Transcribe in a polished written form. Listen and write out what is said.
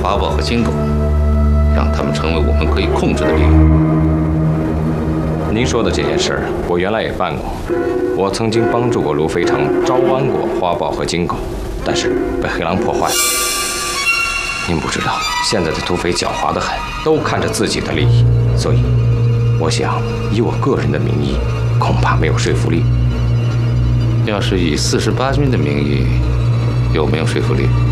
花豹和金狗，让他们成为我们可以控制的猎物。 您说的这件事儿，我原来也办过。我曾经帮助过卢非成招安过花豹和金狗，但是被黑狼破坏。您不知道，现在的土匪狡猾得很，都看着自己的利益，所以我想以我个人的名义，恐怕没有说服力。 要是以48军的名义，有没有说服力？